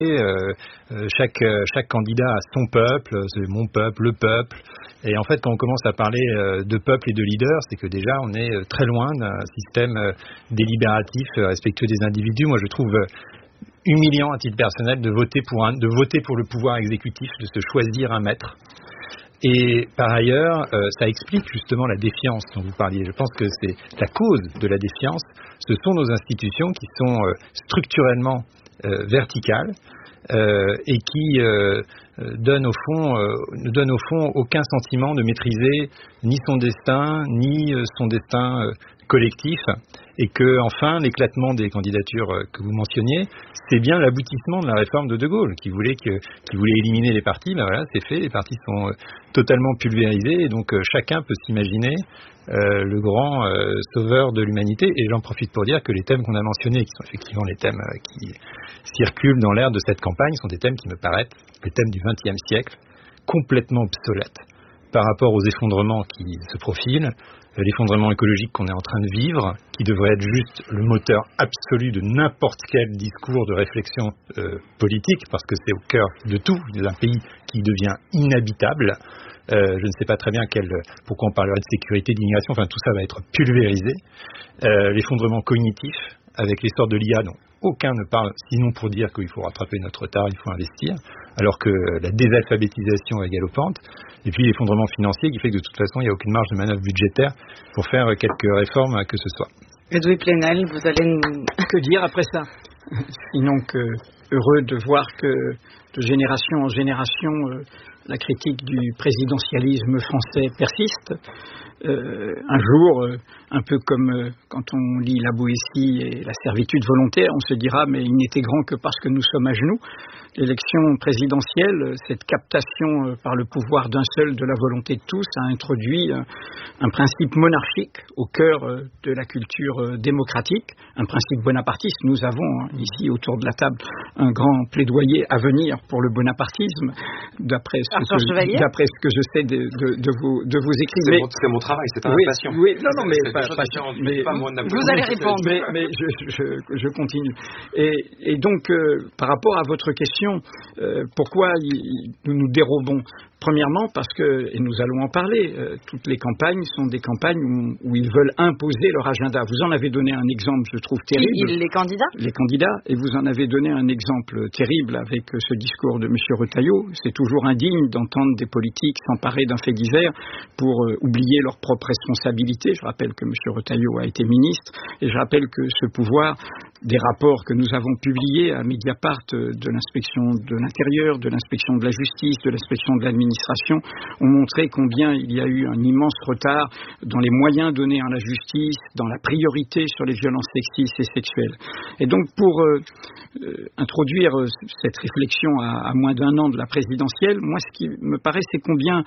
Chaque candidat a son peuple, c'est mon peuple, le peuple. Et en fait, quand on commence à parler de peuple et de leader, c'est que déjà on est très loin d'un système délibératif respectueux des individus. Moi, je trouve humiliant à titre personnel de voter pour le pouvoir exécutif, de se choisir un maître. Et par ailleurs, ça explique justement la défiance dont vous parliez. Je pense que c'est la cause de la défiance. Ce sont nos institutions qui sont structurellement verticales et qui ne donnent au fond aucun sentiment de maîtriser ni son destin, ni son destin collectif. Et que, enfin, l'éclatement des candidatures que vous mentionniez, c'est bien l'aboutissement de la réforme de Gaulle, qui voulait éliminer les partis. Ben voilà, c'est fait, les partis sont totalement pulvérisés, et donc chacun peut s'imaginer le grand sauveur de l'humanité. Et j'en profite pour dire que les thèmes qu'on a mentionnés, qui sont effectivement les thèmes qui circulent dans l'air de cette campagne, sont des thèmes qui me paraissent les thèmes du XXe siècle, complètement obsolètes par rapport aux effondrements qui se profilent, l'effondrement écologique qu'on est en train de vivre, qui devrait être juste le moteur absolu de n'importe quel discours de réflexion politique, parce que c'est au cœur de tout, d'un pays qui devient inhabitable. Je ne sais pas très bien pourquoi on parlerait de sécurité, d'immigration, enfin tout ça va être pulvérisé. L'effondrement cognitif, avec l'essor de l'IA dont aucun ne parle, sinon pour dire qu'il faut rattraper notre retard, il faut investir, alors que la désalphabétisation est galopante, et puis l'effondrement financier qui fait que de toute façon il n'y a aucune marge de manœuvre budgétaire pour faire quelques réformes que ce soit. Edoui Plenel, vous allez nous... Que dire après ça? Sinon que heureux de voir que de génération en génération la critique du présidentialisme français persiste. Un jour, un peu comme quand on lit la Boétie et la servitude volontaire, on se dira mais il n'était grand que parce que nous sommes à genoux. L'élection présidentielle, cette captation par le pouvoir d'un seul de la volonté de tous, a introduit un principe monarchique au cœur de la culture démocratique, un principe bonapartiste. Nous avons ici autour de la table un grand plaidoyer à venir pour le bonapartisme, d'après ce que je sais de vos écrits. C'est mon travail, c'est pas ma passion. Oui, non, mais pas moi, vous allez répondre. Mais je continue. Et donc, par rapport à votre question, pourquoi nous nous dérobons? Premièrement, parce que, et nous allons en parler, toutes les campagnes sont des campagnes où ils veulent imposer leur agenda. Vous en avez donné un exemple, je trouve, terrible. Les candidats ? Les candidats, et vous en avez donné un exemple terrible avec ce discours de M. Retailleau. C'est toujours indigne d'entendre des politiques s'emparer d'un fait divers pour oublier leurs propres responsabilités. Je rappelle que M. Retailleau a été ministre, et je rappelle que ce pouvoir, des rapports que nous avons publiés à Mediapart de l'inspection de l'Intérieur, de l'inspection de la Justice, de l'inspection de l'administration, ont montré combien il y a eu un immense retard dans les moyens donnés à la justice, dans la priorité sur les violences sexistes et sexuelles. Et donc pour introduire cette réflexion à moins d'un an de la présidentielle, moi ce qui me paraît c'est combien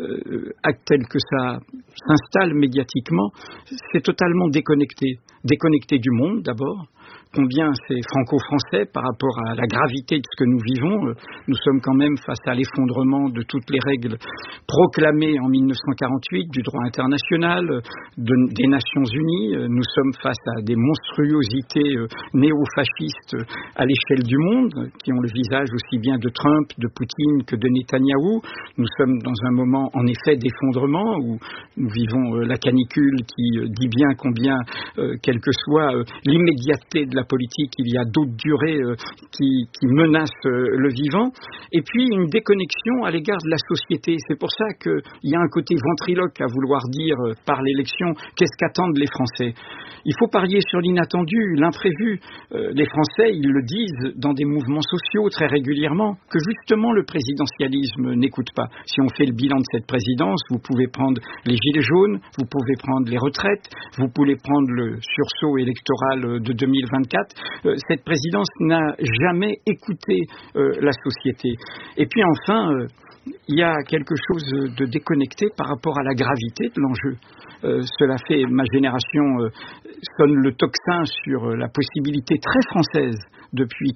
acte tel que ça s'installe médiatiquement, c'est totalement déconnecté du monde d'abord. Combien c'est franco-français par rapport à la gravité de ce que nous vivons. Nous sommes quand même face à l'effondrement de toutes les règles proclamées en 1948 du droit international, des Nations Unies. Nous sommes face à des monstruosités néo-fascistes à l'échelle du monde, qui ont le visage aussi bien de Trump, de Poutine que de Netanyahou. Nous sommes dans un moment en effet d'effondrement où nous vivons la canicule qui dit bien combien, quelle que soit l'immédiateté de la politique, il y a d'autres durées qui menacent le vivant, et puis une déconnexion à l'égard de la société. C'est pour ça qu'il y a un côté ventriloque à vouloir dire par l'élection qu'est-ce qu'attendent les Français. Il faut parier sur l'inattendu, l'imprévu. Les Français, ils le disent dans des mouvements sociaux très régulièrement, que justement le présidentialisme n'écoute pas. Si on fait le bilan de cette présidence, vous pouvez prendre les gilets jaunes, vous pouvez prendre les retraites, vous pouvez prendre le sursaut électoral de 2024. Cette présidence n'a jamais écouté la société. Et puis enfin, il y a quelque chose de déconnecté par rapport à la gravité de l'enjeu. Cela fait, ma génération sonne le tocsin sur la possibilité très française depuis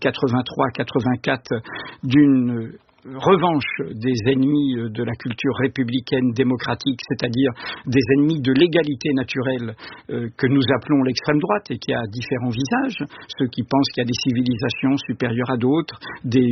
83-84 d'une revanche des ennemis de la culture républicaine démocratique, c'est-à-dire des ennemis de l'égalité naturelle que nous appelons l'extrême droite et qui a différents visages, ceux qui pensent qu'il y a des civilisations supérieures à d'autres, des